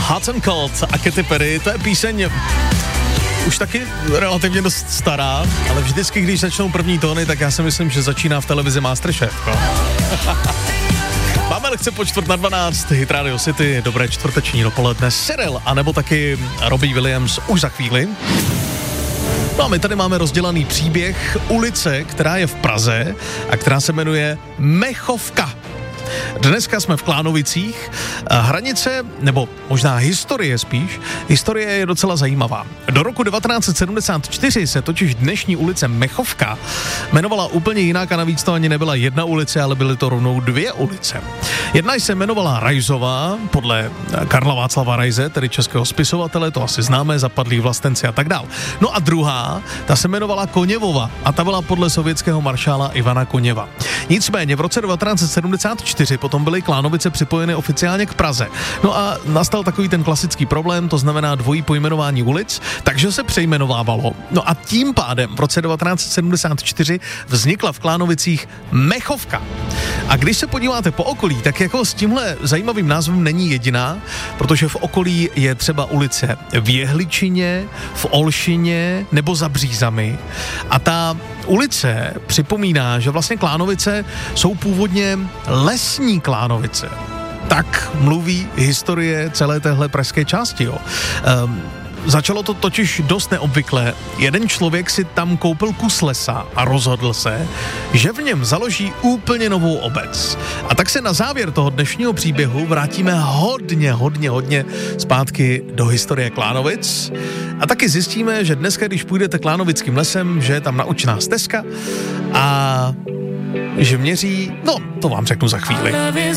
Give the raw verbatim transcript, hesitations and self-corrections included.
Hot and Cold a Katy Perry, to je píseň už taky relativně dost stará, ale vždycky, když začnou první tóny, tak já si myslím, že začíná v televizi Masterchef. No. Máme lekce po čtvrt na dvanáct, Hit Radio City, dobré čtvrteční dopoledne, Cyril, anebo taky Robbie Williams už za chvíli. No a my tady máme rozdělaný příběh ulice, která je v Praze a která se jmenuje Mechovka. Dneska jsme v Klánovicích. Hranice, nebo možná historie spíš, historie je docela zajímavá. Do roku devatenáct set sedmdesát čtyři se totiž dnešní ulice Mechovka jmenovala úplně jinak a navíc to ani nebyla jedna ulice, ale byly to rovnou dvě ulice. Jedna se jmenovala Rajzová, podle Karla Václava Rajze, tedy českého spisovatele, to asi známe, Zapadlí vlastenci a tak dál. No a druhá, ta se jmenovala Koněvova a ta byla podle sovětského maršála Ivana Koněva. Nicméně v roce devatenáct set sedmdesát čtyři potom byly Klánovice připojeny oficiálně k Praze. No a nastal takový ten klasický problém, to znamená dvojí pojmenování ulic, takže se přejmenovávalo. No a tím pádem v roce devatenáct set sedmdesát čtyři vznikla v Klánovicích Mechovka. A když se podíváte po okolí, tak jako s tímhle zajímavým názvem není jediná, protože v okolí je třeba ulice v Jehličině, v Olšině nebo za Břízami. A ta ulice připomíná, že vlastně Klánovice jsou původně lesní Klánovice. Tak mluví historie celé téhle pražské části, jo. Um, Začalo to totiž dost neobvyklé. Jeden člověk si tam koupil kus lesa a rozhodl se, že v něm založí úplně novou obec. A tak se na závěr toho dnešního příběhu vrátíme hodně, hodně, hodně zpátky do historie Klánovic. A taky zjistíme, že dneska, když půjdete Klánovickým lesem, že je tam naučná stezka a že měří, no, to vám řeknu za chvíli.